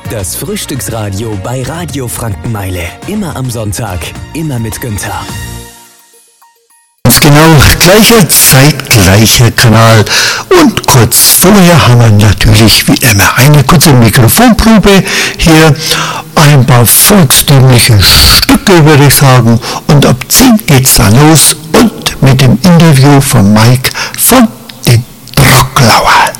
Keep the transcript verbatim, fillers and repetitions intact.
Das Frühstücksradio bei Radio Frankenmeile. Immer am Sonntag, immer mit Günther. Ganz genau, gleicher Zeit, gleicher Kanal. Und kurz vorher haben wir natürlich wie immer eine kurze Mikrofonprobe. Hier ein paar volkstümliche Stücke, würde ich sagen. Und ab zehn geht's dann los und mit dem Interview von Mike von den Trocklauer.